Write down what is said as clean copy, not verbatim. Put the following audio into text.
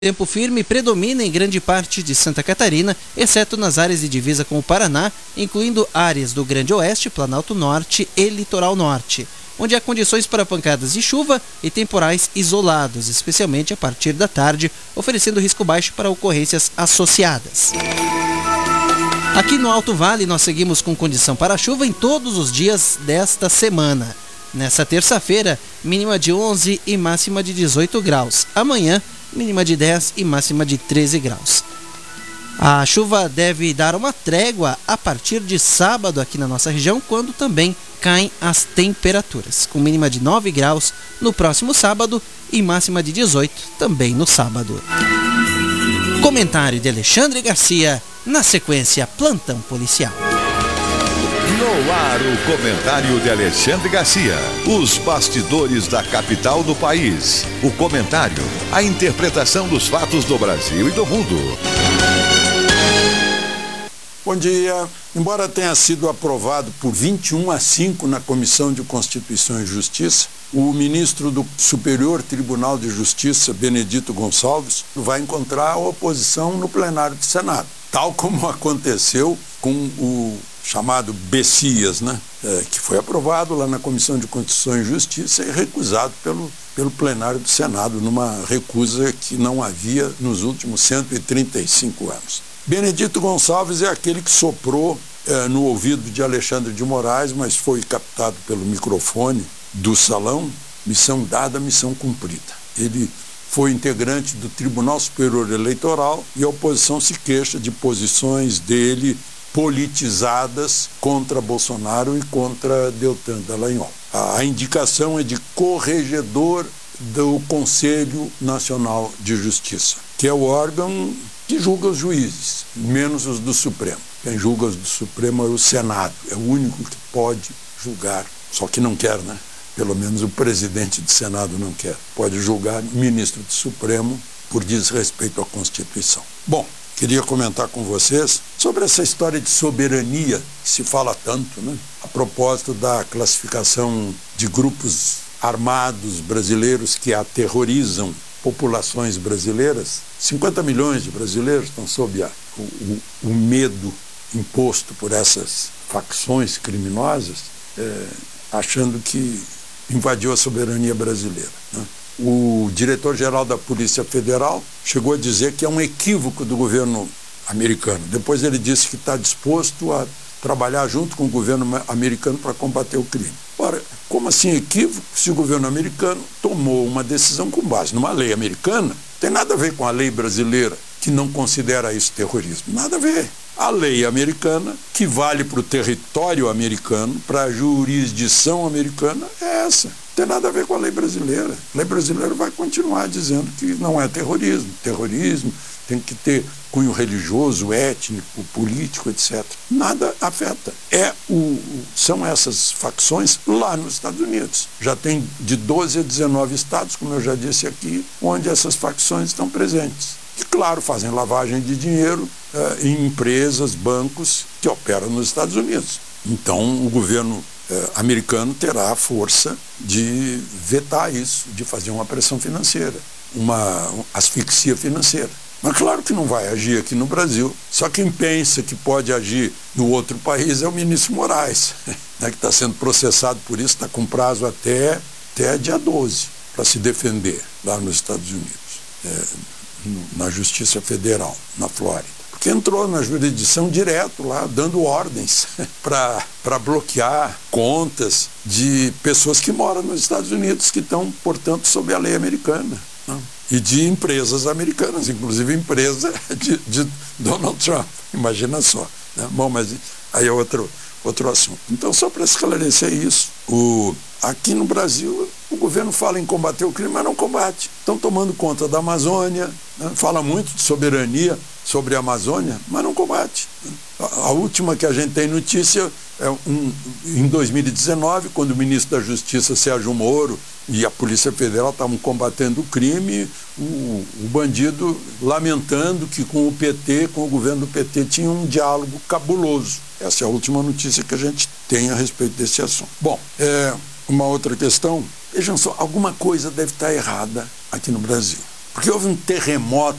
Tempo firme predomina em grande parte de Santa Catarina, exceto nas áreas de divisa com o Paraná, incluindo áreas do Grande Oeste, Planalto Norte e Litoral Norte, onde há condições para pancadas de chuva e temporais isolados, especialmente a partir da tarde, oferecendo risco baixo para ocorrências associadas. Aqui no Alto Vale nós seguimos com condição para chuva em todos os dias desta semana. Nessa terça-feira, mínima de 11 e máxima de 18 graus. Amanhã, mínima de 10 e máxima de 13 graus. A chuva deve dar uma trégua a partir de sábado aqui na nossa região, quando também caem as temperaturas, com mínima de 9 graus no próximo sábado e máxima de 18 também no sábado. Comentário de Alexandre Garcia, na sequência Plantão Policial. No ar, o comentário de Alexandre Garcia. Os bastidores da capital do país. O comentário, a interpretação dos fatos do Brasil e do mundo. Bom dia. Embora tenha sido aprovado por 21-5 na Comissão de Constituição e Justiça, o ministro do Superior Tribunal de Justiça, Benedito Gonçalves, vai encontrar a oposição no plenário do Senado, tal como aconteceu com o chamado Bessias, que foi aprovado lá na Comissão de Constituição e Justiça e recusado pelo plenário do Senado, numa recusa que não havia nos últimos 135 anos. Benedito Gonçalves é aquele que soprou no ouvido de Alexandre de Moraes, mas foi captado pelo microfone do salão. Missão dada, missão cumprida. Ele foi integrante do Tribunal Superior Eleitoral e a oposição se queixa de posições dele politizadas contra Bolsonaro e contra Deltan Dallagnol. A indicação é de corregedor do Conselho Nacional de Justiça, que é o órgão que julga os juízes, menos os do Supremo. Quem julga os do Supremo é o Senado, é o único que pode julgar, só que não quer, Pelo menos o presidente do Senado não quer. Pode julgar ministro do Supremo por desrespeito à Constituição. Bom, queria comentar com vocês sobre essa história de soberania que se fala tanto, a propósito da classificação de grupos armados brasileiros que aterrorizam populações brasileiras. 50 milhões de brasileiros estão sob o medo imposto por essas facções criminosas, achando que invadiu a soberania brasileira. O diretor-geral da Polícia Federal chegou a dizer que é um equívoco do governo americano. Depois ele disse que está disposto a trabalhar junto com o governo americano para combater o crime. Ora, como assim equívoco se o governo americano tomou uma decisão com base numa lei americana? Não tem nada a ver com a lei brasileira, que não considera isso terrorismo. Nada a ver. A lei americana, que vale para o território americano, para a jurisdição americana, é essa. Não tem nada a ver com a lei brasileira. A lei brasileira vai continuar dizendo que não é terrorismo. Terrorismo tem que ter cunho religioso, étnico, político, etc. Nada afeta. São essas facções lá nos Estados Unidos. Já tem de 12 a 19 estados, como eu já disse aqui, onde essas facções estão presentes. E, claro, fazem lavagem de dinheiro em empresas, bancos que operam nos Estados Unidos. Então, o governo americano terá a força de vetar isso, de fazer uma pressão financeira, uma asfixia financeira. Mas claro que não vai agir aqui no Brasil. Só quem pensa que pode agir no outro país é o ministro Moraes, que está sendo processado por isso, está com prazo até dia 12 para se defender lá nos Estados Unidos, na Justiça Federal, na Flórida. Porque entrou na jurisdição direto lá, dando ordens para bloquear contas de pessoas que moram nos Estados Unidos, que estão, portanto, sob a lei americana. E de empresas americanas, inclusive empresa de Donald Trump. Imagina só. Bom, mas aí é outro assunto. Então, só para esclarecer isso, aqui no Brasil, o governo fala em combater o crime, mas não combate. Estão tomando conta da Amazônia, fala muito de soberania sobre a Amazônia, mas não combate. A última que a gente tem notícia é em 2019, quando o ministro da Justiça, Sérgio Moro, e a Polícia Federal estavam combatendo o crime, o bandido lamentando que com o PT, com o governo do PT, tinha um diálogo cabuloso. Essa é a última notícia que a gente tem a respeito desse assunto. Bom, uma outra questão, vejam só, alguma coisa deve estar errada aqui no Brasil. porque houve um terremoto